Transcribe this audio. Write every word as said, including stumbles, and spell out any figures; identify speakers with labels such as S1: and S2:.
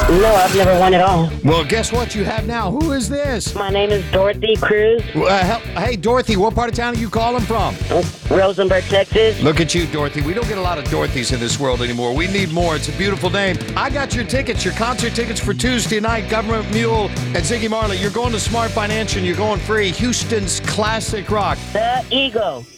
S1: No, I've never won at all.
S2: Well, guess what you have now? Who is this?
S1: My name is Dorothy Cruz,
S2: Uh, hel- hey, Dorothy, what part of town are you calling from?
S1: Rosenberg, Texas.
S2: Look at you, Dorothy. We don't get a lot of Dorothys in this world anymore. We need more. It's a beautiful name. I got your tickets, your concert tickets for Tuesday night. Government Mule and Ziggy Marley. You're going to Smart Financial. You're going free. Houston's classic rock.
S1: The Eagle.